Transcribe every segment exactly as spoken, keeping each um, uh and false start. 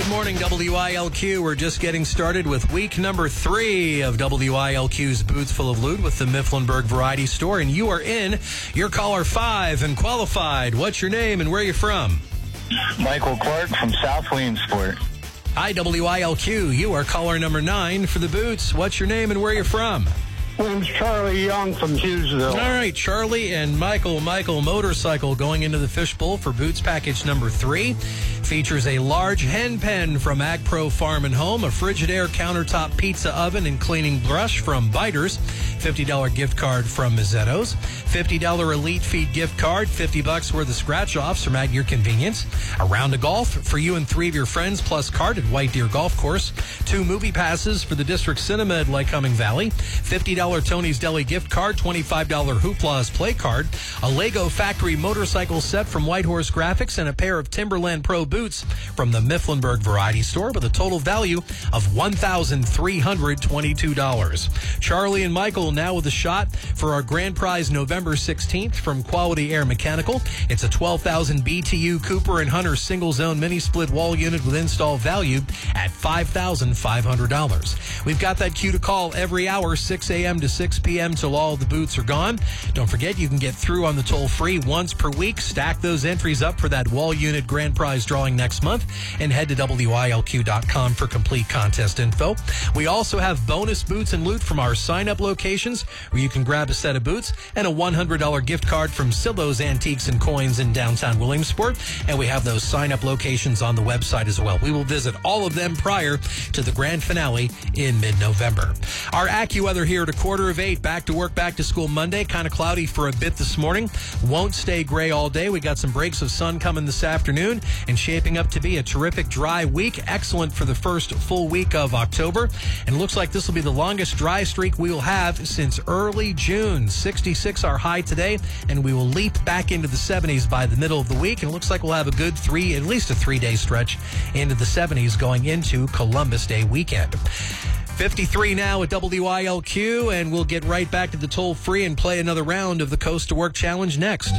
Good morning, W I L Q. We're just getting started with week number three of W I L Q's Boots Full of Loot with the Mifflinburg Variety Store, and you are in. You're caller five and qualified. What's your name and where are you from? Michael Clark from South Williamsport. Hi, W I L Q. You are caller number nine for the Boots. What's your name and where are you from? My name's Charlie Young from Hughesville. All right, Charlie and Michael. Michael Motorcycle going into the fishbowl for Boots package number three. Features a large hen pen from AgPro Farm and Home, a Frigidaire countertop pizza oven and cleaning brush from Biters, fifty dollars gift card from Mazzetto's, fifty dollars Elite Feed gift card, fifty bucks worth of scratch-offs from At Your Convenience, a round of golf for you and three of your friends plus cart at White Deer Golf Course, two movie passes for the District Cinema at Lycoming Valley, fifty dollars Tony's Deli gift card, twenty-five dollars Hoopla's play card, a Lego Factory motorcycle set from Whitehorse Graphics, and a pair of Timberland Pro boots from the Mifflinburg Variety Store with a total value of one thousand three hundred twenty-two dollars. Charlie and Michael now with a shot for our grand prize November sixteenth from Quality Air Mechanical. It's a twelve thousand B T U Cooper and Hunter single zone mini split wall unit with install value at five thousand five hundred dollars. We've got that cue to call every hour, six a.m. to six p.m. till all the boots are gone. Don't forget, you can get through on the toll free once per week. Stack those entries up for that wall unit grand prize drawing next month and head to W I L Q dot com for complete contest info. We also have bonus boots and loot from our sign-up locations where you can grab a set of boots and a one hundred dollars gift card from Sillo's Antiques and Coins in downtown Williamsport. And we have those sign-up locations on the website as well. We will visit all of them prior to the grand finale in mid-November. Our AccuWeather here at a quarter of eight. Back to work, back to school Monday. Kind of cloudy for a bit this morning. Won't stay gray all day. We got some breaks of sun coming this afternoon and shaping up to be a terrific dry week. Excellent for the first full week of October. And it looks like this will be the longest dry streak we will have since early June. sixty-six our high today, and we will leap back into the seventies by the middle of the week. And it looks like we'll have a good three, at least a three-day stretch into the seventies going into Columbus Day weekend. fifty-three now at W I L Q, and we'll get right back to the toll-free and play another round of the Coast to Work Challenge next.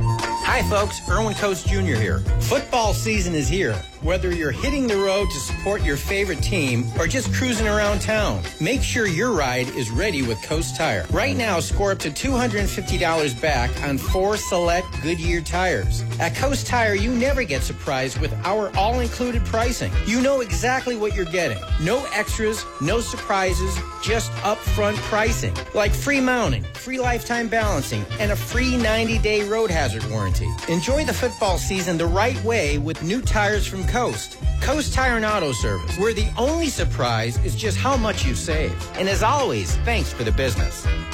Hi folks, Erwin Coast Junior here. Football season is here. Whether you're hitting the road to support your favorite team or just cruising around town, make sure your ride is ready with Coast Tire. Right now, score up to two hundred fifty dollars back on four select Goodyear tires. At Coast Tire, you never get surprised with our all-included pricing. You know exactly what you're getting. No extras, no surprises, just upfront pricing. Like free mounting, free lifetime balancing, and a free ninety-day road hazard warranty. Enjoy the football season the right way with new tires from Coast. Coast Tire and Auto Service, where the only surprise is just how much you save. And as always, thanks for the business.